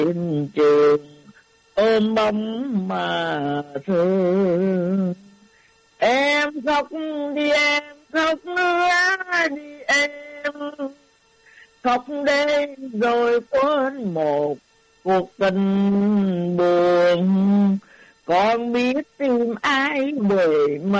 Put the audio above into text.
trường ôm bóng mà thương. Em khóc đi em khóc nữa đi em, khóc đến rồi quên một cuộc tình buồn. Con biết tìm ai để mà